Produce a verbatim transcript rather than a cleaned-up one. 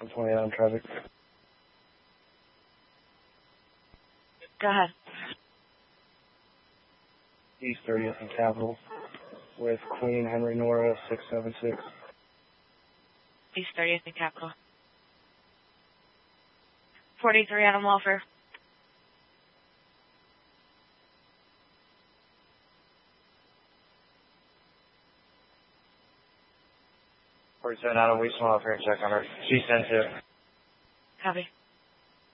one twenty-eight on traffic. Go ahead. East thirtieth and Capitol with Queen Henry Nora six seven six. East thirtieth and Capitol. forty-three Adam Welfare. forty-seven Adam, we just want to check on her. She's sent to. Copy.